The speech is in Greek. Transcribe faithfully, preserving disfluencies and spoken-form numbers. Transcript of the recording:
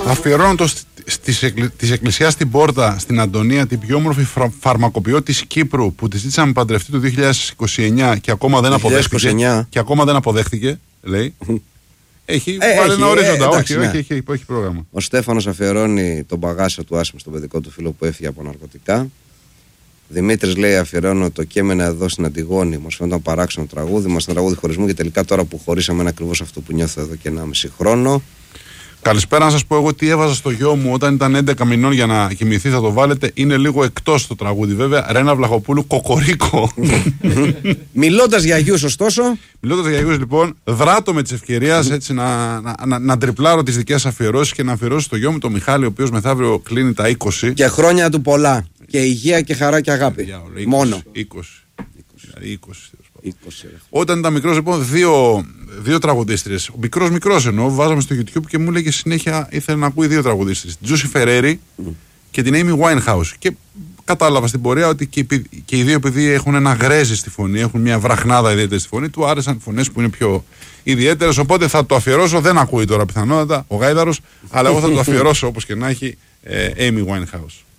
Αφιερώνω το τη εκκλησιά στην πόρτα στην Αντωνία, την πιο όμορφη φρα, φαρμακοποιό της Κύπρου, που τη ζήτησαμε παντρευτεί το δύο χιλιάδες είκοσι εννιά και ακόμα δεν αποδέχτηκε. Και ακόμα δεν αποδέχτηκε, λέει. Έχει ε, βάλει ένα ορίζοντα, όχι, ναι. όχι, έχει, έχει, έχει πρόγραμμα. Ο Στέφανος αφιερώνει τον παγάσιο του Άσιμου στον παιδικό του φίλο που έφυγε από ναρκωτικά. Δημήτρης λέει: αφιερώνω το κείμενο εδώ στην Αντιγόνη. Μας φαίνονταν παράξενο τραγούδι. Μας ήταν τραγούδι χωρισμού και τελικά τώρα που χωρίσαμε είναι ακριβώς αυτό που νιώθω εδώ και ενάμιση χρόνο. Καλησπέρα, να σας πω εγώ τι έβαζα στο γιο μου όταν ήταν έντεκα μηνών για να κοιμηθεί. Θα το βάλετε. Είναι λίγο εκτός το τραγούδι, βέβαια. Ρένα Βλαχοπούλου, Κοκορίκο. Μιλώντας για γιους, ωστόσο. Μιλώντας για γιους, λοιπόν, δράτω με τις ευκαιρίες έτσι να, να, να, να τριπλάρω τις δικές αφιερώσεις και να αφιερώσω στο γιο μου τον Μιχάλη, ο οποίος μεθαύριο κλείνει τα είκοσι. Και χρόνια του πολλά. Και υγεία και χαρά και αγάπη. είκοσι, Μόνο. είκοσι. είκοσι. είκοσι. είκοσι. Όταν ήταν μικρός, λοιπόν, δύο, δύο τραγουδίστριες. Ο μικρός μικρός εννοώ, βάζαμε στο YouTube και μου έλεγε συνέχεια ήθελε να ακούει δύο τραγουδίστριες. Την Τζούσι Φερέρι mm. και την Amy Winehouse. Και κατάλαβα στην πορεία ότι και, και οι δύο, επειδή έχουν ένα γρέζι στη φωνή, έχουν μια βραχνάδα ιδιαίτερη στη φωνή, του άρεσαν φωνές που είναι πιο ιδιαίτερες. Οπότε θα το αφιερώσω. Δεν ακούει τώρα πιθανότατα ο Γάιδαρος, αλλά εγώ θα το αφιερώσω όπως και να έχει ε, Amy Winehouse.